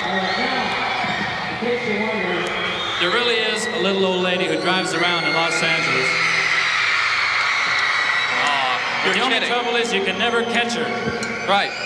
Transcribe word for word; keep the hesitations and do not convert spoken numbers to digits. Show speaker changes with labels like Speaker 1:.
Speaker 1: There really is a little old lady who drives around in Los Angeles.
Speaker 2: Oh,
Speaker 1: The
Speaker 2: you're
Speaker 1: only
Speaker 2: kidding.
Speaker 1: trouble is you can never catch her.
Speaker 2: Right.